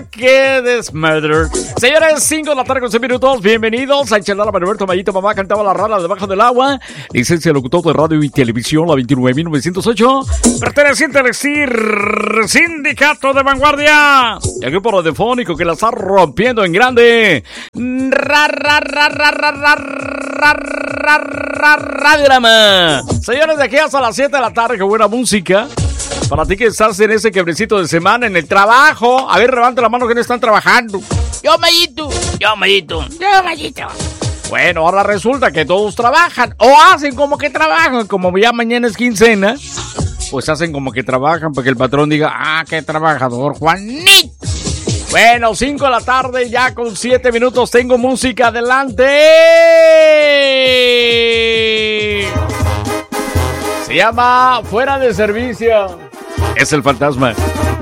¡Qué desmadre! Señores, 5 de la tarde con 6 minutos. Bienvenidos a Chelara Manuelto Mayito. Mamá cantaba la rana debajo del agua. Licencia de locutor de radio y televisión, la 29.908. Perteneciente al EXIR, Sindicato de Vanguardia. Y el grupo radiofónico que la está rompiendo en grande. Radiorama. Señores, de aquí hasta las 7 de la tarde, qué buena música. Para ti que estás en ese quebrecito de semana, en el trabajo. A ver, levanta la mano que no están trabajando. Yo, Mayito. Bueno, ahora resulta que todos trabajan. O hacen como que trabajan. Como ya mañana es quincena, pues hacen como que trabajan para que el patrón diga, ah, qué trabajador, Juanito. Bueno, 5 de la tarde, ya con 7 minutos. Tengo música, adelante. Se llama Fuera de Servicio. Es el fantasma.